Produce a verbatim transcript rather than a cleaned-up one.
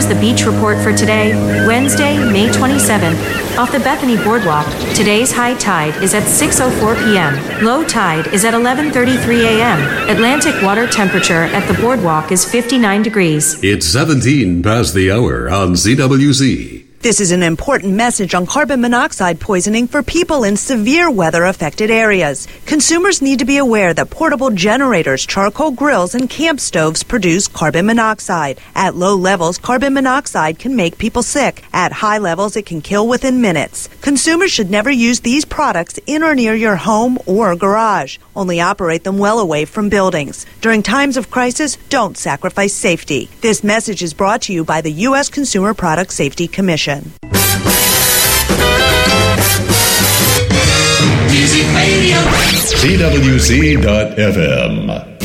the beach report for today, Wednesday, May twenty-seventh. Off the Bethany Boardwalk, today's high tide is at six oh four p.m. Low tide is at eleven thirty-three a.m. Atlantic water temperature at the boardwalk is fifty-nine degrees. It's seventeen past the hour on Z W Z. This is an important message on carbon monoxide poisoning for people in severe weather-affected areas. Consumers need to be aware that portable generators, charcoal grills, and camp stoves produce carbon monoxide. At low levels, carbon monoxide can make people sick. At high levels, it can kill within minutes. Consumers should never use these products in or near your home or garage. Only operate them well away from buildings. During times of crisis, don't sacrifice safety. This message is brought to you by the U S Consumer Product Safety Commission. Z W Z dot F M